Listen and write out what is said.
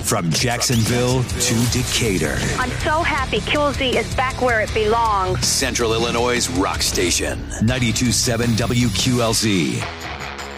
From Jacksonville to Decatur. I'm so happy Kilsey is back where it belongs. Central Illinois' rock station. 92.7 WQLZ.